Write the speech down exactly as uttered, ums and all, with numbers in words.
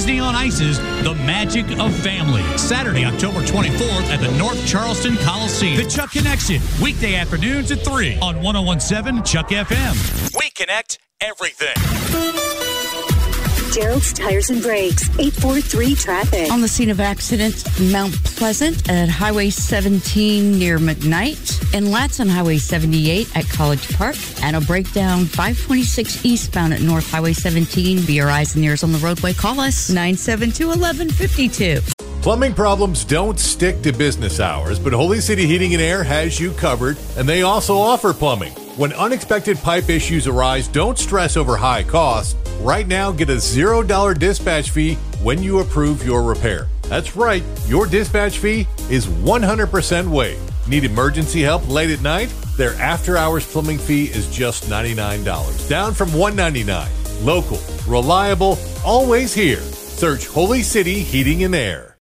Disney on Ice's The Magic of Family. Saturday, October twenty-fourth at the North Charleston Coliseum. The Chuck Connection, weekday afternoons at three on one oh one point seven Chuck F M. We connect everything. Gerald's Tires and Brakes, eight four three traffic. On the scene of accident, Mount Pleasant at Highway seventeen near McKnight, and Latz on Highway seventy-eight at College Park, and a breakdown five twenty-six eastbound at North Highway seventeen. Be your eyes and ears on the roadway. Call us nine seven two, one one five two. Plumbing problems don't stick to business hours, but Holy City Heating and Air has you covered, and they also offer plumbing. When unexpected pipe issues arise, don't stress over high costs. Right now, get a zero dollar dispatch fee when you approve your repair. That's right, your dispatch fee is one hundred percent waived. Need emergency help late at night? Their after-hours plumbing fee is just ninety-nine dollars, down from one hundred ninety-nine dollars. Local, reliable, always here. Search Holy City Heating and Air.